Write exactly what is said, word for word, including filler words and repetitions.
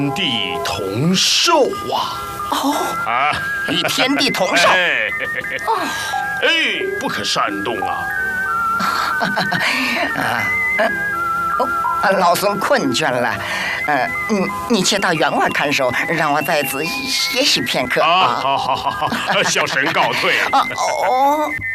地同寿啊！ 哦， 啊， 与天地同寿。 哎，哎，不可擅动啊！ 啊，哦，老孙困倦了，呃，你你且到园外看守，让我在此歇息片刻啊，好好好好，小神告退。 啊哦。